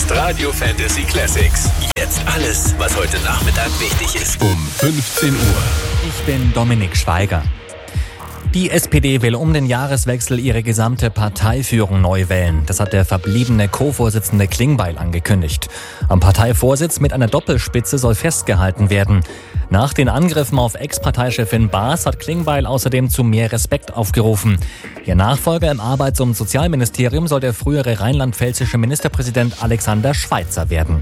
ist Radio Fantasy Classics. Jetzt alles, was heute Nachmittag wichtig ist. Um 15 Uhr. Ich bin Dominik Schweiger. Die SPD will um den Jahreswechsel ihre gesamte Parteiführung neu wählen. Das hat der verbliebene Co-Vorsitzende Klingbeil angekündigt. Am Parteivorsitz mit einer Doppelspitze soll festgehalten werden. Nach den Angriffen auf Ex-Parteichefin Baas hat Klingbeil außerdem zu mehr Respekt aufgerufen. Ihr Nachfolger im Arbeits- und Sozialministerium soll der frühere rheinland-pfälzische Ministerpräsident Alexander Schweitzer werden.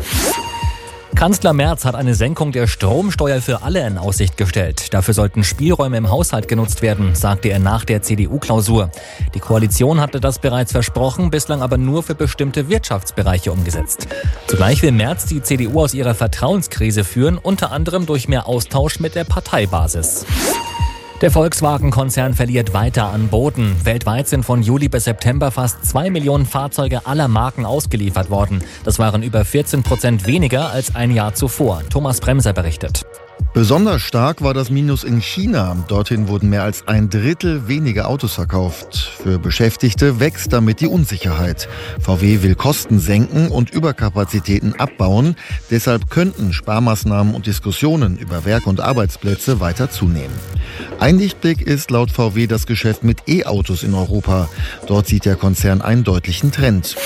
Kanzler Merz hat eine Senkung der Stromsteuer für alle in Aussicht gestellt. Dafür sollten Spielräume im Haushalt genutzt werden, sagte er nach der CDU-Klausur. Die Koalition hatte das bereits versprochen, bislang aber nur für bestimmte Wirtschaftsbereiche umgesetzt. Zugleich will Merz die CDU aus ihrer Vertrauenskrise führen, unter anderem durch mehr Austausch mit der Parteibasis. Der Volkswagen-Konzern verliert weiter an Boden. Weltweit sind von Juli bis September fast 2 Millionen Fahrzeuge aller Marken ausgeliefert worden. Das waren über 14% weniger als ein Jahr zuvor. Thomas Bremser berichtet. Besonders stark war das Minus in China. Dorthin wurden mehr als 1/3 weniger Autos verkauft. Für Beschäftigte wächst damit die Unsicherheit. VW will Kosten senken und Überkapazitäten abbauen. Deshalb könnten Sparmaßnahmen und Diskussionen über Werk- und Arbeitsplätze weiter zunehmen. Ein Lichtblick ist laut VW das Geschäft mit E-Autos in Europa. Dort sieht der Konzern einen deutlichen Trend.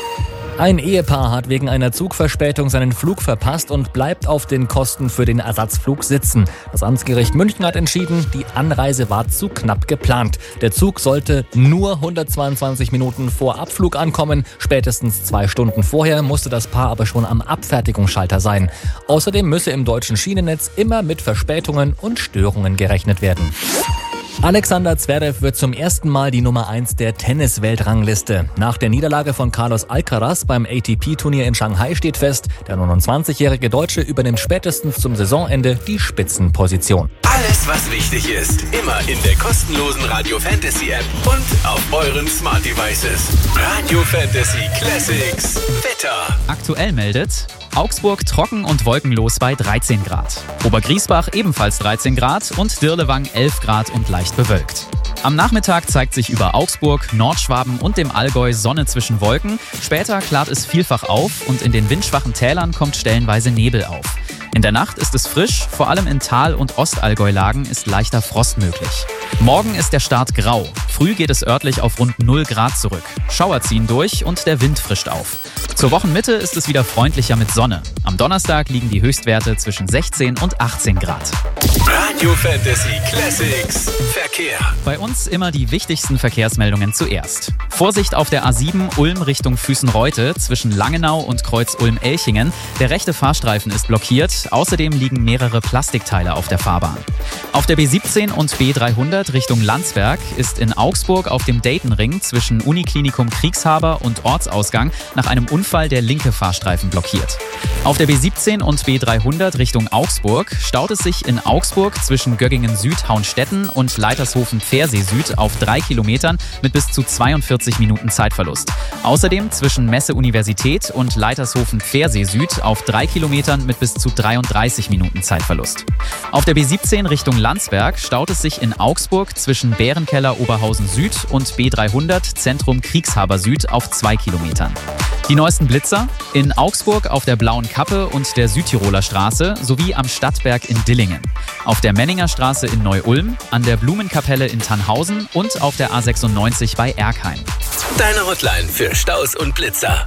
Ein Ehepaar hat wegen einer Zugverspätung seinen Flug verpasst und bleibt auf den Kosten für den Ersatzflug sitzen. Das Amtsgericht München hat entschieden, die Anreise war zu knapp geplant. Der Zug sollte nur 122 Minuten vor Abflug ankommen. Spätestens 2 Stunden vorher musste das Paar aber schon am Abfertigungsschalter sein. Außerdem müsse im deutschen Schienennetz immer mit Verspätungen und Störungen gerechnet werden. Alexander Zverev wird zum ersten Mal die Nummer 1 der Tennis-Weltrangliste. Nach der Niederlage von Carlos Alcaraz beim ATP-Turnier in Shanghai steht fest, der 29-jährige Deutsche übernimmt spätestens zum Saisonende die Spitzenposition. Alles, was wichtig ist, immer in der kostenlosen Radio Fantasy App und auf euren Smart Devices. Radio Fantasy Classics. Wetter. Aktuell meldet Augsburg trocken und wolkenlos bei 13 Grad. Obergriesbach ebenfalls 13 Grad und Dirlewang 11 Grad und leicht bewölkt. Am Nachmittag zeigt sich über Augsburg, Nordschwaben und dem Allgäu Sonne zwischen Wolken. Später klart es vielfach auf und in den windschwachen Tälern kommt stellenweise Nebel auf. In der Nacht ist es frisch, vor allem in Tal- und Ostallgäulagen ist leichter Frost möglich. Morgen ist der Start grau. Früh geht es örtlich auf rund 0 Grad zurück. Schauer ziehen durch und der Wind frischt auf. Zur Wochenmitte ist es wieder freundlicher mit Sonne. Am Donnerstag liegen die Höchstwerte zwischen 16 und 18 Grad. Radio Fantasy Classics. Verkehr. Bei uns immer die wichtigsten Verkehrsmeldungen zuerst. Vorsicht auf der A7 Ulm Richtung Füßenreute zwischen Langenau und Kreuz Ulm-Elchingen. Der rechte Fahrstreifen ist blockiert. Außerdem liegen mehrere Plastikteile auf der Fahrbahn. Auf der B17 und B300 Richtung Landsberg ist in Augsburg auf dem Daytonring zwischen Uniklinikum Kriegshaber und Ortsausgang nach einem Unfall der linke Fahrstreifen blockiert. Auf der B17 und B300 Richtung Augsburg staut es sich in Augsburg zwischen Göggingen Süd, Hauenstetten und Leitershofen Pfersee Süd auf 3 Kilometern mit bis zu 42 Minuten Zeitverlust. Außerdem zwischen Messe Universität und Leitershofen Pfersee Süd auf 3 Kilometern mit bis zu 33 Minuten Zeitverlust. Auf der B17 Richtung Landsberg staut es sich in Augsburg zwischen Bärenkeller Oberhausen Süd und B300 Zentrum Kriegshaber Süd auf 2 Kilometern. Die neuesten Blitzer in Augsburg auf der Blauen Kappe und der Südtiroler Straße sowie am Stadtberg in Dillingen. Auf der Menninger Straße in Neu-Ulm, an der Blumenkapelle in Tannhausen und auf der A96 bei Erkheim. Deine Hotline für Staus und Blitzer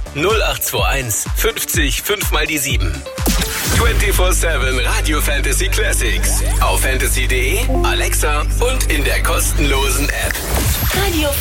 0821 50 5 mal die 7. 24/7 Radio Fantasy Classics. Auf fantasy.de, Alexa und in der kostenlosen App. Radio